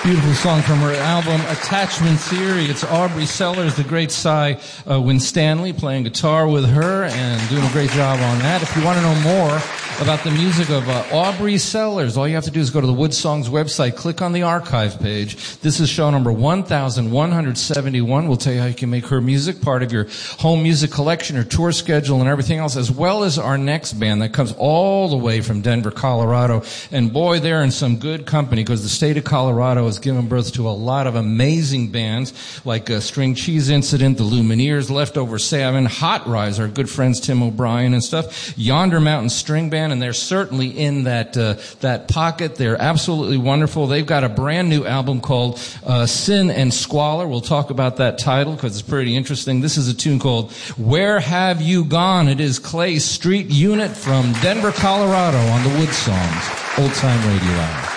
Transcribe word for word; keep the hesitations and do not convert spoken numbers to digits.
Beautiful song from her album Attachment Theory. It's Aubrey Sellers, the great Cy uh, Winstanley, playing guitar with her and doing a great job on that. If you want to know more about the music of uh, Aubrey Sellers, all you have to do is go to the Wood Songs website, click on the archive page. This is show number one thousand one hundred seventy-one. We'll tell you how you can make her music part of your home music collection, her tour schedule, and everything else, as well as our next band that comes all the way from Denver, Colorado. And boy, they're in some good company, because the state of Colorado has given birth to a lot of amazing bands like uh, String Cheese Incident, the Lumineers, Leftover Salmon, Hot Rise, our good friends Tim O'Brien and stuff, Yonder Mountain String Band, and they're certainly in that uh, that pocket. They're absolutely wonderful. They've got a brand new album called uh, Sin and Squalor. We'll talk about that title because it's pretty interesting. This is a tune called Where Have You Gone? It is Clay Street Unit from Denver, Colorado on the Wood Songs Old Time Radio Hour.